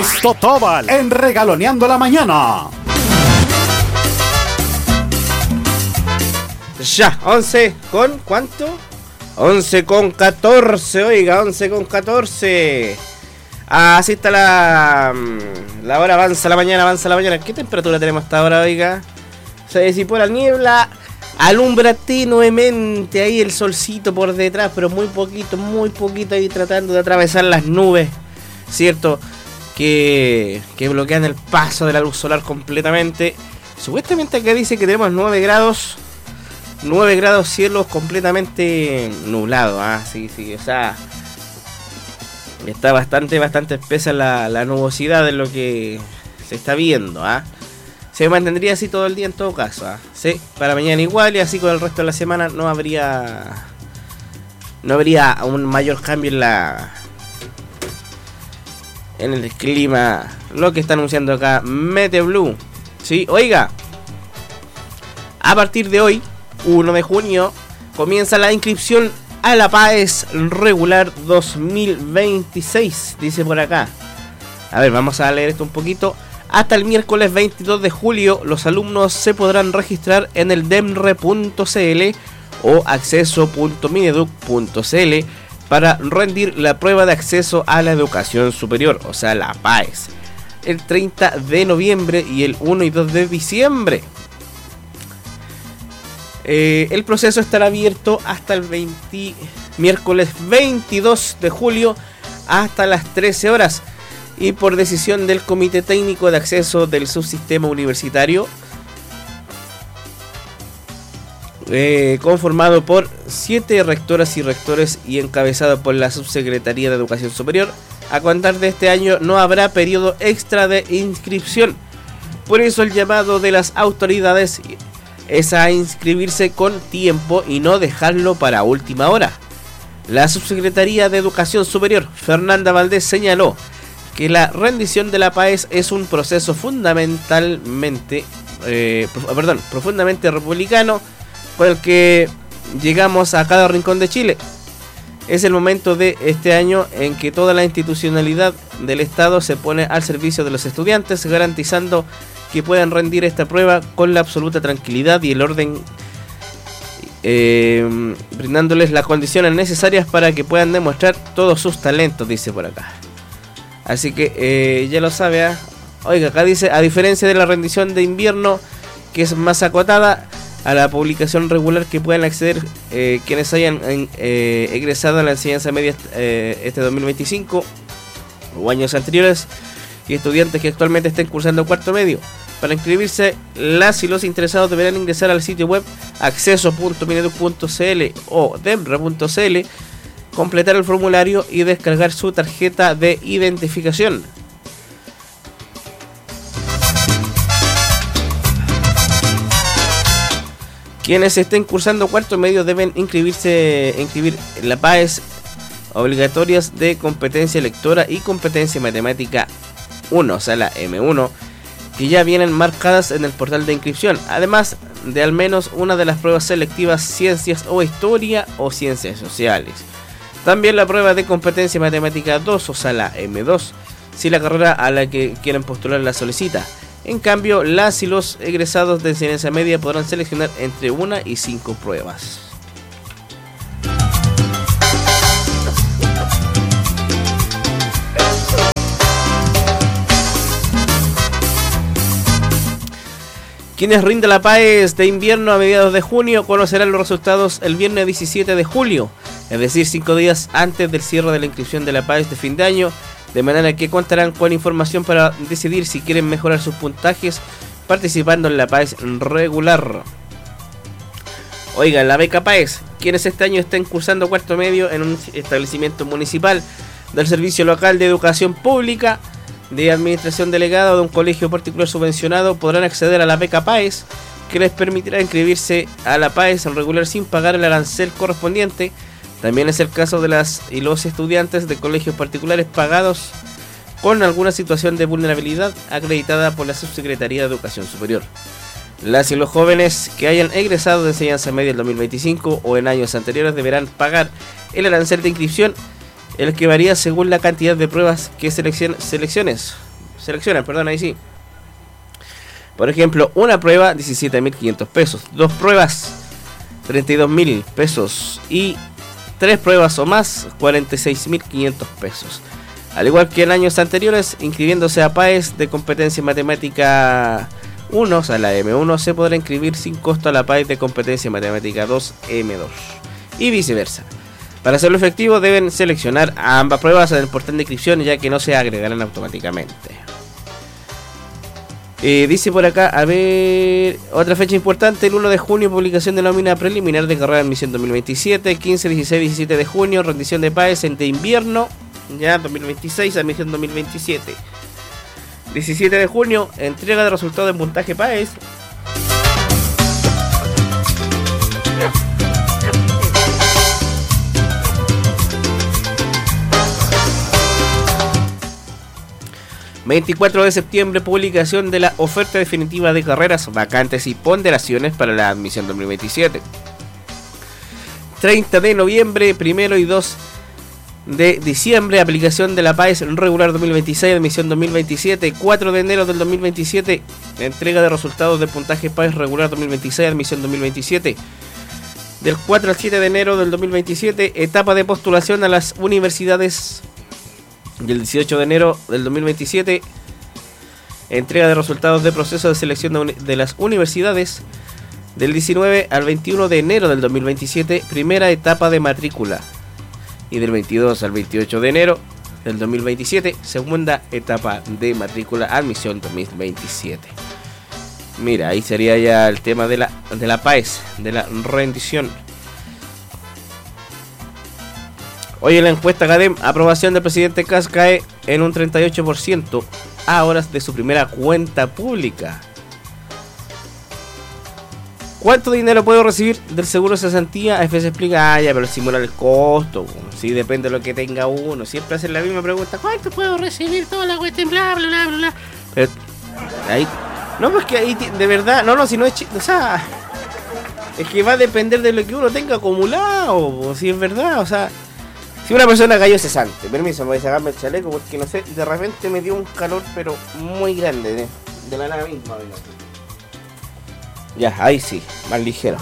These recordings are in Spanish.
Es Totóbal en Regaloneando la Mañana. Ya, 11 con ¿cuánto? 11 con 14, oiga, 11 con 14. Así está la hora, avanza la mañana. ¿Qué temperatura tenemos hasta ahora, oiga? Se disipó la niebla, alumbra tenuemente ahí el solcito por detrás, pero muy poquito ahí tratando de atravesar las nubes, ¿cierto? Que bloquean el paso de la luz solar completamente. Supuestamente acá dice que tenemos 9 grados, cielos completamente nublados, sí, o sea, está bastante espesa la nubosidad de lo que se está viendo, Se mantendría así todo el día en todo caso, sí, para mañana igual y así con el resto de la semana no habría un mayor cambio en el clima, lo que está anunciando acá Meteblue, sí, oiga, a partir de hoy 1 de junio comienza la inscripción a la PAES regular 2026, dice por acá. A ver, vamos a leer esto un poquito. Hasta el miércoles 22 de julio los alumnos se podrán registrar en el demre.cl o acceso.mineduc.cl para rendir la prueba de acceso a la educación superior, o sea, la PAES, el 30 de noviembre y el 1 y 2 de diciembre. El proceso estará abierto hasta el miércoles 22 de julio hasta las 13 horas y por decisión del Comité Técnico de Acceso del Subsistema Universitario, conformado por 7 rectoras y rectores y encabezado por la Subsecretaría de Educación Superior. A contar de este año no habrá periodo extra de inscripción. Por eso el llamado de las autoridades es a inscribirse con tiempo y no dejarlo para última hora. La Subsecretaría de Educación Superior, Fernanda Valdés, señaló que la rendición de la PAES es un proceso profundamente republicano con el que llegamos a cada rincón de Chile. Es el momento de este año en que toda la institucionalidad del Estado se pone al servicio de los estudiantes, garantizando que puedan rendir esta prueba con la absoluta tranquilidad y el orden, brindándoles las condiciones necesarias para que puedan demostrar todos sus talentos, dice por acá. Así que ya lo sabe, Oiga, acá dice, a diferencia de la rendición de invierno, que es más acotada, a la publicación regular que puedan acceder quienes hayan egresado a la enseñanza media este 2025 o años anteriores y estudiantes que actualmente estén cursando cuarto medio. Para inscribirse, las y los interesados deberán ingresar al sitio web acceso.mineduc.cl o demre.cl, completar el formulario y descargar su tarjeta de identificación. Quienes estén cursando cuarto medio deben inscribir en la PAES obligatorias de competencia lectora y competencia matemática 1, o sea la M1, que ya vienen marcadas en el portal de inscripción, además de al menos una de las pruebas selectivas ciencias o historia o ciencias sociales. También la prueba de competencia matemática 2, o sea la M2, si la carrera a la que quieren postular la solicita. En cambio, las y los egresados de enseñanza media podrán seleccionar entre 1 y 5 pruebas. Quienes rinden la PAES de invierno a mediados de junio conocerán los resultados el viernes 17 de julio, es decir, 5 días antes del cierre de la inscripción de la PAES de fin de año, de manera que contarán con información para decidir si quieren mejorar sus puntajes participando en la PAES regular. Oigan, la beca PAES, quienes este año estén cursando cuarto medio en un establecimiento municipal del Servicio Local de Educación Pública, de administración delegada o de un colegio particular subvencionado, podrán acceder a la beca PAES, que les permitirá inscribirse a la PAES regular sin pagar el arancel correspondiente. También es el caso de las y los estudiantes de colegios particulares pagados con alguna situación de vulnerabilidad acreditada por la Subsecretaría de Educación Superior. Las y los jóvenes que hayan egresado de enseñanza media en 2025 o en años anteriores deberán pagar el arancel de inscripción, el que varía según la cantidad de pruebas que selecciones. seleccionan, perdón, ahí sí. Por ejemplo, una prueba 17.500 pesos, 2 pruebas 32.000 pesos y 3 pruebas o más 46.500 pesos. Al igual que en años anteriores, inscribiéndose a PAES de competencia en matemática 1, o sea la M1, se podrá inscribir sin costo a la PAES de competencia en matemática 2, M2 y viceversa. Para hacerlo efectivo deben seleccionar a ambas pruebas en el portal de inscripción, ya que no se agregarán automáticamente. Dice por acá, a ver, otra fecha importante, el 1 de junio, publicación de la nómina preliminar de carrera de admisión 2027, 15, 16, 17 de junio, rendición de PAES de invierno, ya 2026, admisión 2027. 17 de junio, entrega de resultados de puntaje PAES. ...24 de septiembre... publicación de la oferta definitiva de carreras, vacantes y ponderaciones para la admisión 2027... 30 de noviembre... 1 y 2 de diciembre... aplicación de la PAES regular 2026... admisión 2027... 4 de enero del 2027... entrega de resultados de puntaje PAES regular 2026... admisión 2027... del 4 al 7 de enero del 2027... etapa de postulación a las universidades... y el 18 de enero del 2027, entrega de resultados de proceso de selección de las universidades. Del 19 al 21 de enero del 2027, primera etapa de matrícula. Y del 22 al 28 de enero del 2027, segunda etapa de matrícula, admisión 2027. Mira, ahí sería ya el tema de la PAES, de la rendición. Hoy en la encuesta CADEM, aprobación del presidente Kast cae en un 38% a horas de su primera cuenta pública. ¿Cuánto dinero puedo recibir del seguro de cesantía? AFP se explica, pero simular el costo. Sí, depende de lo que tenga uno. Siempre hacen la misma pregunta, ¿cuánto puedo recibir? Toda la cuestión, bla, bla, bla, bla. Pero ahí, no, pues que ahí, de verdad, si no es o sea, es que va a depender de lo que uno tenga acumulado, o si es verdad, o sea. Si una persona cayó cesante, permiso, me voy a sacarme el chaleco porque no sé, de repente me dio un calor pero muy grande, de la nada misma. Ya, ahí sí, más ligero.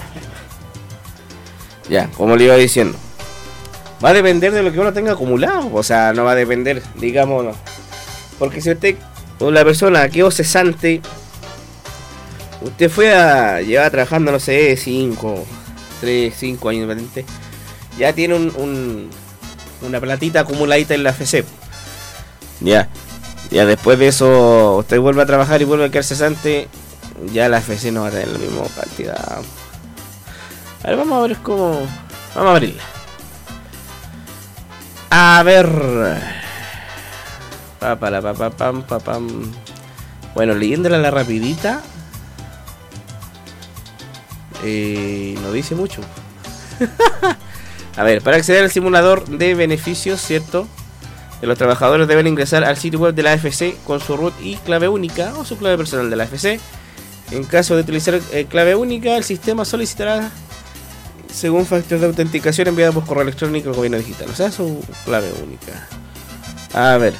Ya, como le iba diciendo, va a depender de lo que uno tenga acumulado, o sea, no va a depender, digámoslo. Porque si usted, o la persona quedó cesante, usted fue a llevar trabajando, no sé, 3, 5 años de patente, ya tiene una platita acumuladita en la AFP. Ya después de eso usted vuelve a trabajar y vuelve a quedar cesante, ya la AFP no va a tener la misma cantidad. A ver, vamos a ver cómo. Vamos a abrirla. A ver. Bueno, leyéndola la rapidita. No dice mucho. A ver, para acceder al simulador de beneficios, ¿cierto? Los trabajadores deben ingresar al sitio web de la AFC con su root y clave única o su clave personal de la AFC. En caso de utilizar clave única, el sistema solicitará según factor de autenticación enviado por correo electrónico al gobierno digital. O sea, su clave única. A ver.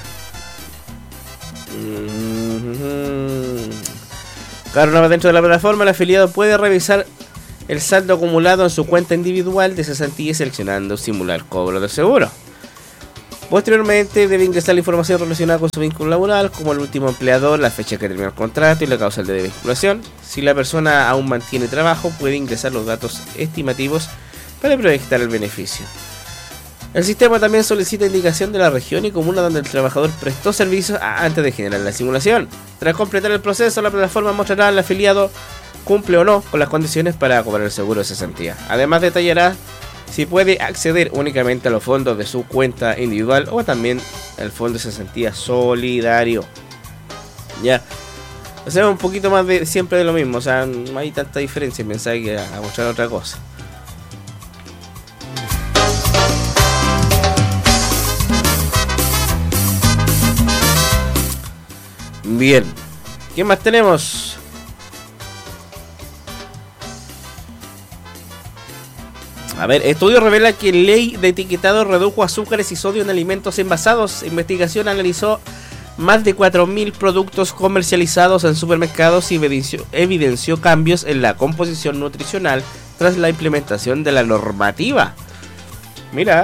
Claro, una vez dentro de la plataforma, el afiliado puede revisar el saldo acumulado en su cuenta individual de cesantía seleccionando simular cobro de seguro. Posteriormente debe ingresar la información relacionada con su vínculo laboral, como el último empleador, la fecha que terminó el contrato y la causa de vinculación. Si la persona aún mantiene trabajo, puede ingresar los datos estimativos para proyectar el beneficio. El sistema también solicita indicación de la región y comuna donde el trabajador prestó servicios antes de generar la simulación. Tras completar el proceso, la plataforma mostrará al afiliado cumple o no con las condiciones para cobrar el seguro de cesantía. Además detallará si puede acceder únicamente a los fondos de su cuenta individual o también el fondo de cesantía solidario. Ya, o sea, un poquito más de siempre de lo mismo, o sea, no hay tanta diferencia, pensaba que a mostrar otra cosa. Bien, ¿qué más tenemos? A ver, estudio revela que ley de etiquetado redujo azúcares y sodio en alimentos envasados. Investigación analizó más de 4.000 productos comercializados en supermercados y evidenció cambios en la composición nutricional tras la implementación de la normativa. Mira.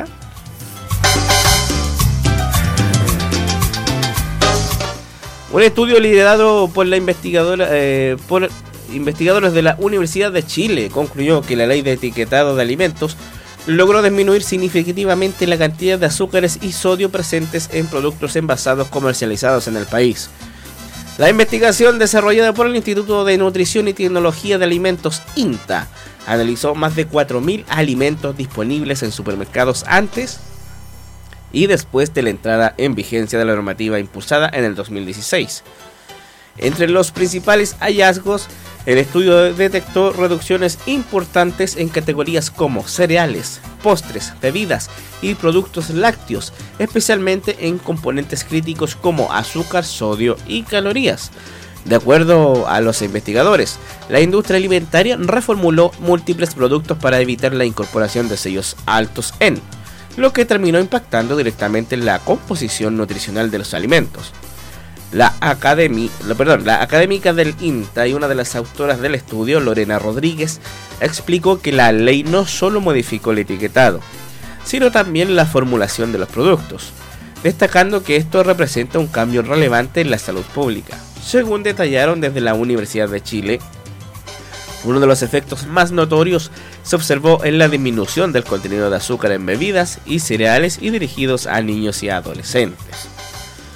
Un estudio liderado por la investigadores de la Universidad de Chile concluyó que la ley de etiquetado de alimentos logró disminuir significativamente la cantidad de azúcares y sodio presentes en productos envasados comercializados en el país. La investigación desarrollada por el Instituto de Nutrición y Tecnología de Alimentos INTA analizó más de 4.000 alimentos disponibles en supermercados antes y después de la entrada en vigencia de la normativa impulsada en el 2016. Entre los principales hallazgos, el estudio detectó reducciones importantes en categorías como cereales, postres, bebidas y productos lácteos, especialmente en componentes críticos como azúcar, sodio y calorías. De acuerdo a los investigadores, la industria alimentaria reformuló múltiples productos para evitar la incorporación de sellos altos en, lo que terminó impactando directamente en la composición nutricional de los alimentos. La académica del INTA y una de las autoras del estudio, Lorena Rodríguez, explicó que la ley no solo modificó el etiquetado, sino también la formulación de los productos, destacando que esto representa un cambio relevante en la salud pública. Según detallaron desde la Universidad de Chile, uno de los efectos más notorios se observó en la disminución del contenido de azúcar en bebidas y cereales y dirigidos a niños y adolescentes.